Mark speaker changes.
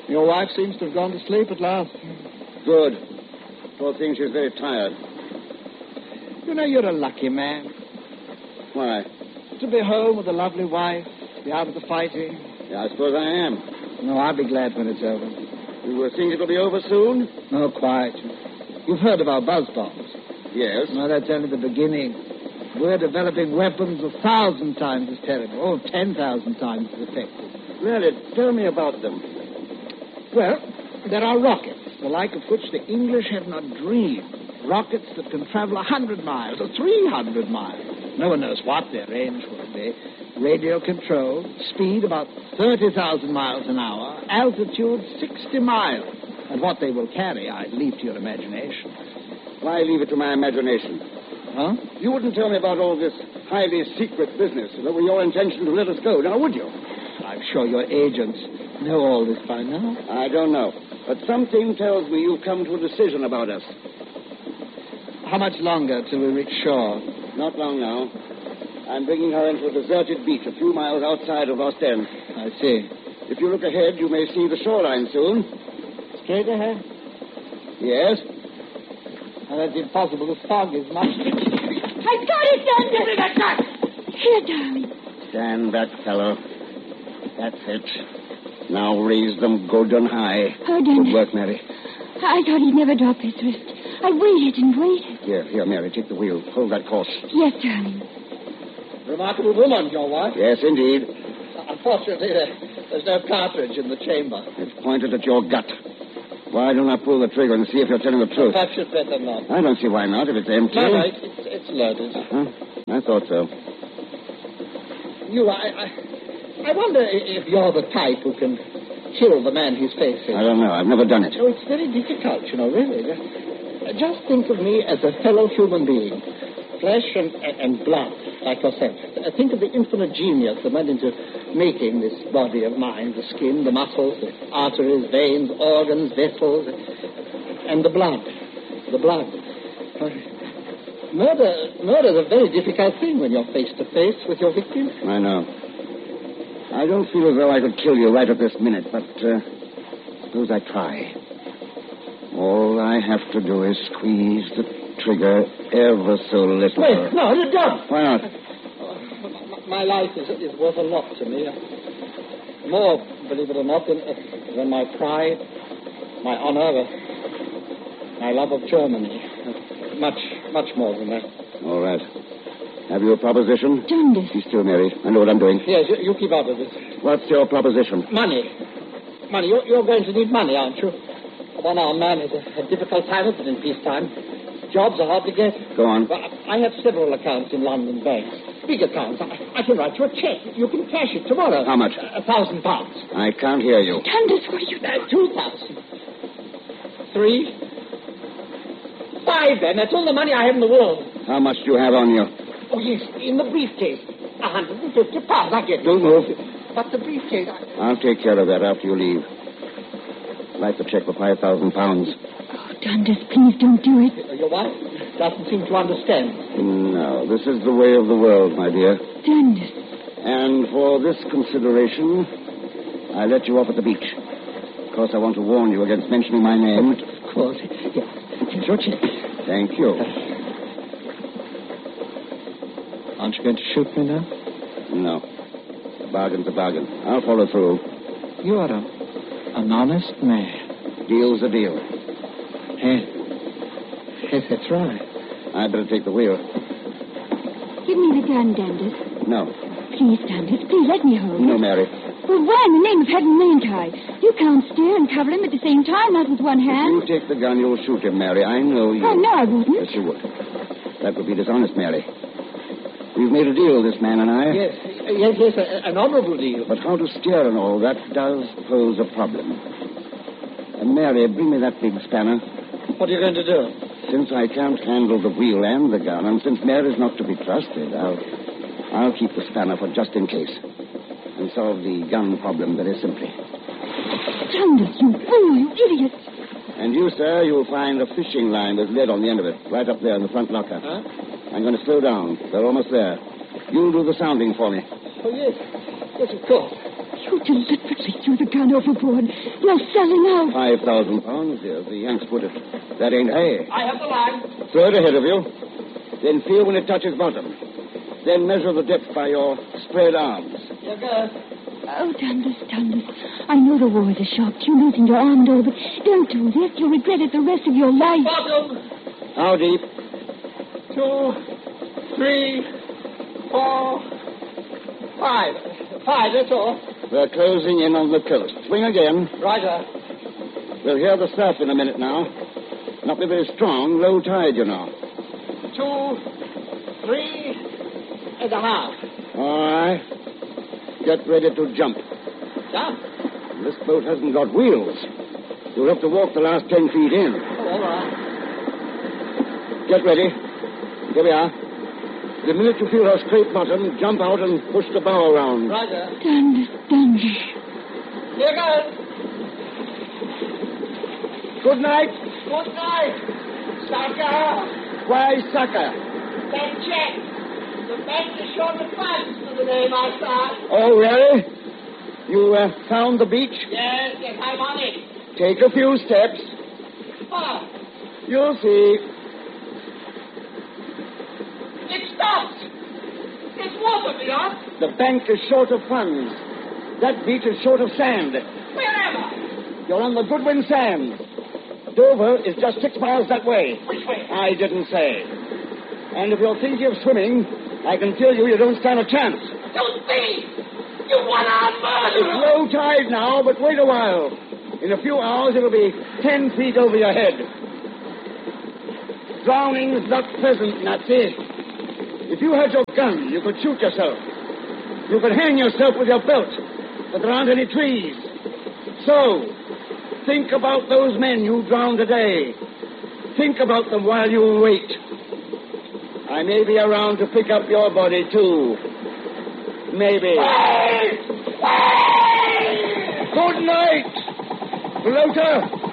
Speaker 1: Your wife seems to have gone to sleep at last.
Speaker 2: Good. Poor thing, she's very tired.
Speaker 1: You know, you're a lucky man.
Speaker 2: Why?
Speaker 1: To be home with a lovely wife, be out of the fighting.
Speaker 2: Yeah, I suppose I am.
Speaker 1: No, I'll be glad when it's over.
Speaker 2: You think it'll be over soon?
Speaker 1: No, quite. You've heard of our buzz bombs.
Speaker 2: Yes.
Speaker 1: No, that's only the beginning. We're developing weapons 1,000 times as terrible, or 10,000 times as effective.
Speaker 2: Really, tell me about them.
Speaker 1: Well, there are rockets, the like of which the English have not dreamed. Rockets that can travel 100 miles or 300 miles. No one knows what their range will be. Radio controlled, speed about 30,000 miles an hour, altitude 60 miles. And what they will carry, I leave to your imagination.
Speaker 2: Why leave it to my imagination?
Speaker 1: Huh?
Speaker 2: You wouldn't tell me about all this highly secret business that were your intention to let us go, now would you?
Speaker 1: I'm sure your agents know all this by now.
Speaker 2: I don't know. But something tells me you've come to a decision about us.
Speaker 1: How much longer till we reach shore?
Speaker 2: Not long now. I'm bringing her into a deserted beach a few miles outside of Ostend.
Speaker 1: I see.
Speaker 2: If you look ahead, you may see the shoreline soon.
Speaker 1: Straight ahead?
Speaker 2: Yes.
Speaker 1: And that's impossible. The fog is much...
Speaker 3: I got it, Dundas!
Speaker 2: Give me that gun!
Speaker 3: Here, darling.
Speaker 2: Stand back, fellow. That's it. Now raise them good and high.
Speaker 3: Oh, Dundas.
Speaker 2: Good work, Mary.
Speaker 3: I thought he'd never drop his wrist. I waited and waited.
Speaker 2: Here, Mary, take the wheel. Hold that course.
Speaker 3: Yes, darling.
Speaker 1: Remarkable woman, your wife.
Speaker 2: Yes, indeed.
Speaker 1: Unfortunately, there's no cartridge in the chamber.
Speaker 2: It's pointed at your gut. Why don't I pull the trigger and see if you're telling the truth?
Speaker 1: Perhaps you'd better not.
Speaker 2: I don't see why not, if it's empty.
Speaker 1: No, it's loaded.
Speaker 2: Huh? I thought so.
Speaker 1: I wonder if you're the type who can kill the man he's facing.
Speaker 2: I don't know. I've never done it.
Speaker 1: Oh, it's very difficult, really. Just think of me as a fellow human being. Flesh and blood, like yourself. Think of the infinite genius that went into making this body of mine. The skin, the muscles, the arteries, veins, organs, vessels, and the blood. The blood. Murder's a very difficult thing when you're face to face with your victim.
Speaker 2: I know. I don't feel as though I could kill you right at this minute, but suppose I try. All I have to do is squeeze the trigger ever so little.
Speaker 1: Wait, no, you don't.
Speaker 2: Why not?
Speaker 1: My life is worth a lot to me. More, believe it or not, than my pride, my honor, my love of Germany. Much more than that.
Speaker 2: All right. Have you a proposition?
Speaker 3: Dundas.
Speaker 2: Be still, Mary. I know what I'm doing.
Speaker 1: Yes, you keep out of this.
Speaker 2: What's your proposition?
Speaker 1: Money. You're going to need money, aren't you? A one-armed man is a difficult time of it in peacetime. Jobs are hard to get.
Speaker 2: Go on.
Speaker 1: Well, I have several accounts in London banks. Big accounts. I can write you a check. You can cash it tomorrow.
Speaker 2: How much?
Speaker 1: £1,000.
Speaker 2: I can't hear you.
Speaker 3: Dundas, what are you...
Speaker 1: 2,000. 3. 5, then. That's all the money I have in the world.
Speaker 2: How much do you have on you?
Speaker 1: Oh, yes, in the briefcase. £150. I get it.
Speaker 2: Don't move.
Speaker 1: But the briefcase...
Speaker 2: I'll take care of that after you leave. Write the check for £5,000.
Speaker 3: Oh, Dundas, please don't do it.
Speaker 1: Your wife doesn't seem to understand.
Speaker 2: No, this is the way of the world, my dear.
Speaker 3: Dundas.
Speaker 2: And for this consideration, I let you off at the beach. Of course, I want to warn you against mentioning my name.
Speaker 1: Of course. Yes. Here's your check.
Speaker 2: Thank you.
Speaker 1: Aren't you going to shoot me now?
Speaker 2: No. A bargain's a bargain. I'll follow through.
Speaker 1: You are an honest man.
Speaker 2: Deal's a deal.
Speaker 1: Yes, that's right.
Speaker 2: I'd better take the wheel.
Speaker 3: Give me the gun, Dundas.
Speaker 2: No.
Speaker 3: Please, Dundas, please let me hold
Speaker 2: No,
Speaker 3: it.
Speaker 2: Mary.
Speaker 3: Well, why in the name of heaven and mankind? You can't stare and cover him at the same time, not with one hand.
Speaker 2: If you take the gun, you'll shoot him, Mary. I know you.
Speaker 3: Oh, no, I wouldn't.
Speaker 2: Yes, you would. That would be dishonest, Mary. We've made a deal, this man and I.
Speaker 1: Yes, an honorable deal.
Speaker 2: But how to steer and all, that does pose a problem. And Mary, bring me that big spanner.
Speaker 1: What are you going to do?
Speaker 2: Since I can't handle the wheel and the gun, and since Mary's not to be trusted, I'll keep the spanner for just in case. And solve the gun problem very simply.
Speaker 3: Dundas, you fool, you idiot.
Speaker 2: And you, sir, you'll find a fishing line with lead on the end of it, right up there in the front locker.
Speaker 1: Huh?
Speaker 2: I'm going to slow down. They're almost there. You'll do the sounding for me.
Speaker 1: Oh, yes. Yes, of course.
Speaker 3: You deliberately threw the gun overboard. You're selling out.
Speaker 2: 5,000 pounds, dear. The Yanks put it. That ain't hay.
Speaker 1: I have the line.
Speaker 2: Throw it ahead of you. Then feel when it touches bottom. Then measure the depth by your spread arms.
Speaker 1: You're good.
Speaker 3: Oh, Dundas. I know the war is a shock to you losing your arm, though, but don't do this. You'll regret it the rest of your life.
Speaker 1: Bottom.
Speaker 2: How deep?
Speaker 1: 2, 3, 4, 5. 5, that's all.
Speaker 2: We're closing in on the coast. Swing again.
Speaker 1: Roger.
Speaker 2: We'll hear the surf in a minute now. Not be very strong. Low tide, you know.
Speaker 1: 2, 3 and a half.
Speaker 2: All right. Get ready to jump.
Speaker 1: Jump?
Speaker 2: This boat hasn't got wheels. You'll have to walk the last 10 feet in.
Speaker 1: Oh, all right.
Speaker 2: Get ready. Here we are. The minute you feel her scrape bottom, jump out and push the bow around.
Speaker 1: Roger.
Speaker 3: Dundas.
Speaker 1: Here goes.
Speaker 2: Good night.
Speaker 1: Good night. Sucker.
Speaker 2: Why, sucker?
Speaker 1: That check. The bank is short of funds for the name I saw.
Speaker 2: Oh, really? You found the beach?
Speaker 1: Yes, I'm on it.
Speaker 2: Take a few steps.
Speaker 1: Oh,
Speaker 2: You'll see.
Speaker 1: it stopped. It's water beyond.
Speaker 2: The bank is short of funds. That beach is short of sand.
Speaker 1: Where am I?
Speaker 2: You're on the Goodwin Sands. Dover is just 6 miles that way.
Speaker 1: Which way?
Speaker 2: I didn't say. And if you're thinking of swimming, I can tell you don't stand a chance.
Speaker 1: Don't be. You one-armed
Speaker 2: It's
Speaker 1: murderer.
Speaker 2: low tide now, but wait a while. In a few hours, it'll be 10 feet over your head. Drowning's not pleasant, Nazi. If you had your gun, you could shoot yourself. You could hang yourself with your belt, but there aren't any trees. So, think about those men you drowned today. Think about them while you wait. I may be around to pick up your body, too. Maybe. Good night, floater.